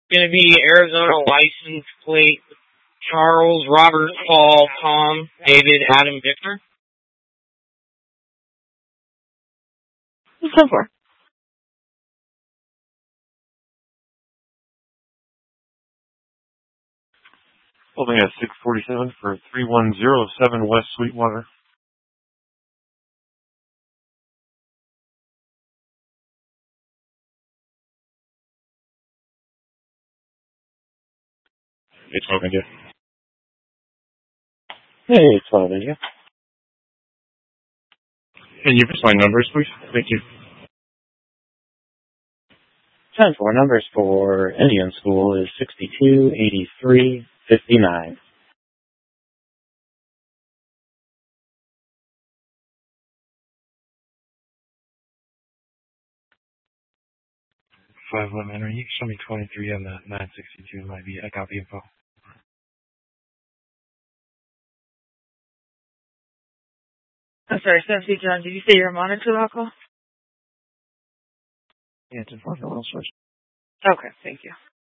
Going to be Arizona license plate Charles, Robert, Paul, Tom, David, Adam, Victor. 10-4. Holding at 647 for 3107 West Sweetwater. It's 12 India. Hey, it's 12 India. Can you pass my numbers, please? Thank you. 10-4 numbers for Indian School is 62, 83, 59. Five Elementary. You can show me 23 on the 962. Might be a copy info. I'm sorry, Stephanie John, did you say you're monitored alcohol? Yeah, it's in Fort Hill, Okay, thank you.